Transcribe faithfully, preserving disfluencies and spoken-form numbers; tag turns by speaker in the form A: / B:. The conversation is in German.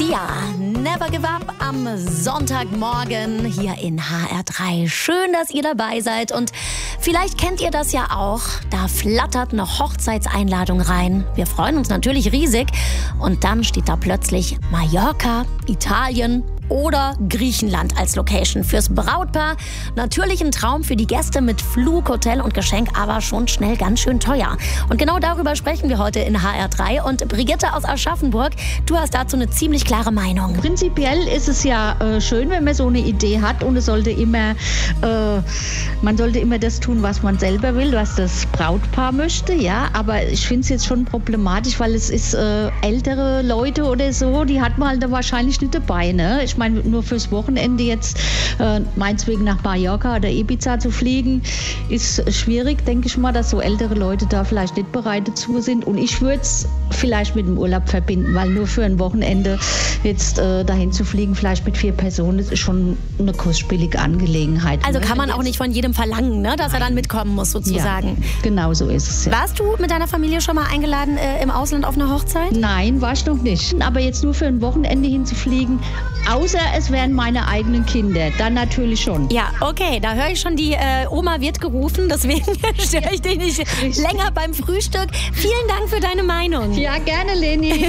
A: Sia, Never Give Up am Sonntagmorgen hier in H R drei. Schön, dass ihr dabei seid und vielleicht kennt ihr das ja auch. Da flattert eine Hochzeitseinladung rein. Wir freuen uns natürlich riesig und dann steht da plötzlich Mallorca, Italien oder Griechenland als Location fürs Brautpaar. Natürlich ein Traum für die Gäste mit Flug, Hotel und Geschenk, aber schon schnell ganz schön teuer. Und genau darüber sprechen wir heute in H R drei. Und Brigitte aus Aschaffenburg, du hast dazu eine ziemlich klare Meinung.
B: Prinzipiell ist es ja äh, schön, wenn man so eine Idee hat und es sollte immer, äh, man sollte immer das tun, was man selber will, was das Brautpaar möchte, ja. Aber ich finde es jetzt schon problematisch, weil es ist äh, ältere Leute oder so, die hat man halt da wahrscheinlich nicht dabei, ne? Ich meine, nur fürs Wochenende jetzt äh, meinetwegen nach Mallorca oder Ibiza zu fliegen, ist schwierig, denke ich mal, dass so ältere Leute da vielleicht nicht bereit dazu sind. Und ich würde es vielleicht mit dem Urlaub verbinden, weil nur für ein Wochenende jetzt äh, dahin zu fliegen, vielleicht mit vier Personen, das ist schon eine kostspielige Angelegenheit.
A: Also
B: ne?
A: kann man auch nicht von jedem verlangen, ne, dass er dann mitkommen muss, sozusagen.
B: Ja, genau so ist es. Ja.
A: Warst du mit deiner Familie schon mal eingeladen äh, im Ausland auf eine Hochzeit?
B: Nein, war ich noch nicht. Aber jetzt nur für ein Wochenende hinzufliegen, außer es wären meine eigenen Kinder, dann natürlich schon.
A: Ja, okay, da höre ich schon, die äh, Oma wird gerufen, deswegen störe ich dich nicht länger beim Frühstück. Vielen Dank für deine Meinung.
B: Ja, gerne, Leni.